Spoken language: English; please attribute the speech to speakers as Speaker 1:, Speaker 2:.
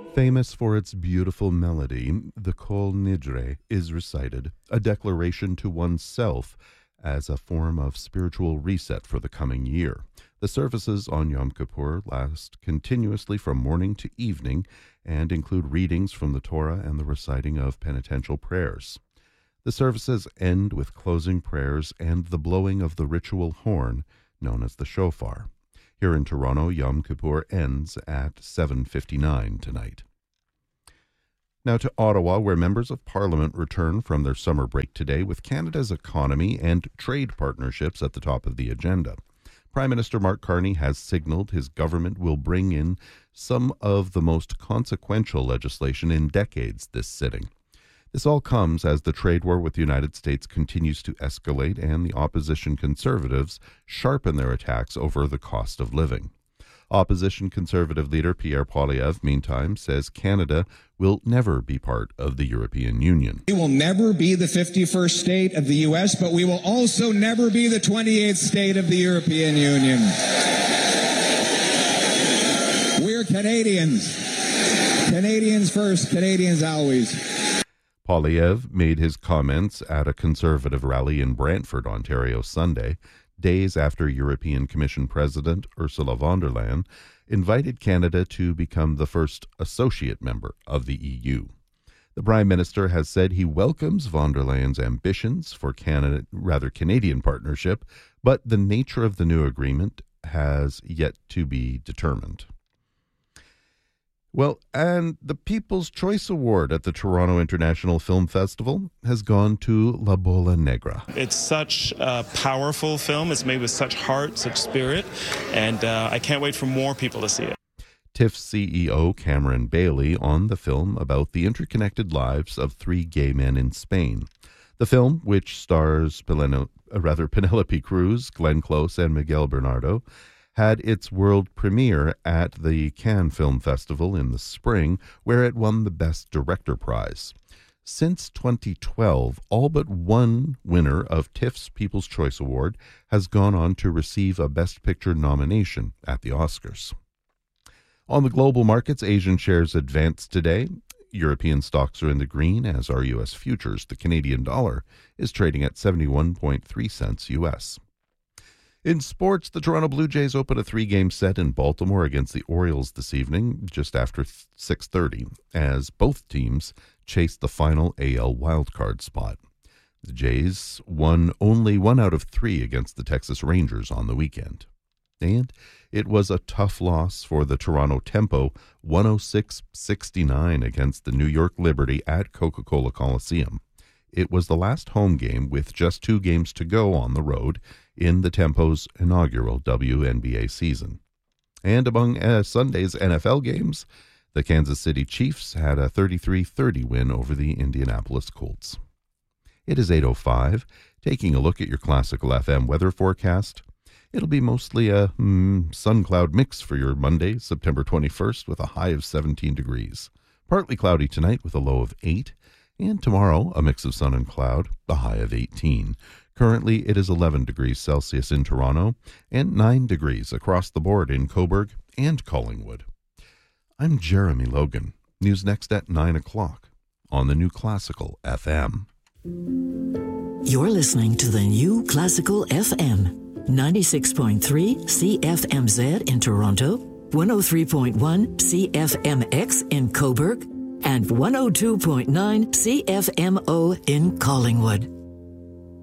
Speaker 1: Famous for its beautiful melody, the Kol Nidre is recited, a declaration to oneself as a form of spiritual reset for the coming year. The services on Yom Kippur last continuously from morning to evening and include readings from the Torah and the reciting of penitential prayers. The services end with closing prayers and the blowing of the ritual horn known as the shofar. Here in Toronto, Yom Kippur ends at 7:59 tonight. Now to Ottawa, where members of Parliament return from their summer break today with Canada's economy and trade partnerships at the top of the agenda. Prime Minister Mark Carney has signaled his government will bring in some of the most consequential legislation in decades this sitting. This all comes as the trade war with the United States continues to escalate and the opposition Conservatives sharpen their attacks over the cost of living. Opposition Conservative leader Pierre Poilievre, meantime, says Canada will never be part of the European Union.
Speaker 2: We will never be the 51st state of the U.S., but we will also never be the 28th state of the European Union. We're Canadians. Canadians first, Canadians always.
Speaker 1: Poilievre made his comments at a Conservative rally in Brantford, Ontario, Sunday, days after European Commission President Ursula von der Leyen invited Canada to become the first associate member of the EU. The Prime Minister has said he welcomes von der Leyen's ambitions for Canadian partnership, but the nature of the new agreement has yet to be determined. Well, and the People's Choice Award at the Toronto International Film Festival has gone to La Bola Negra.
Speaker 3: It's such a powerful film. It's made with such heart, such spirit, and I can't wait for more people to see it.
Speaker 1: TIFF CEO Cameron Bailey on the film about the interconnected lives of three gay men in Spain. The film, which stars Penelope Cruz, Glenn Close, and Miguel Bernardo, had its world premiere at the Cannes Film Festival in the spring, where it won the Best Director prize. Since 2012, all but one winner of TIFF's People's Choice Award has gone on to receive a Best Picture nomination at the Oscars. On the global markets, Asian shares advanced today. European stocks are in the green, as are U.S. futures. The Canadian dollar is trading at 71.3 cents U.S. In sports, the Toronto Blue Jays open a three-game set in Baltimore against the Orioles this evening, just after 6:30, as both teams chase the final AL wildcard spot. The Jays won only 1 out of 3 against the Texas Rangers on the weekend. And it was a tough loss for the Toronto Tempo, 106-69 against the New York Liberty at Coca-Cola Coliseum. It was the last home game with just 2 games to go on the road in the Tempo's inaugural WNBA season. And among Sunday's NFL games, the Kansas City Chiefs had a 33-30 win over the Indianapolis Colts. It is 8:05. Taking a look at your Classical FM weather forecast. It'll be mostly a sun-cloud mix for your Monday, September 21st, with a high of 17 degrees. Partly cloudy tonight with a low of 8. And tomorrow, a mix of sun and cloud, a high of 18. Currently, it is 11 degrees Celsius in Toronto and 9 degrees across the board in Cobourg and Collingwood. I'm Jeremy Logan. News next at 9 o'clock on the New Classical FM.
Speaker 4: You're listening to the New Classical FM, 96.3 CFMZ in Toronto, 103.1 CFMX in Cobourg, and 102.9 CFMO in Collingwood.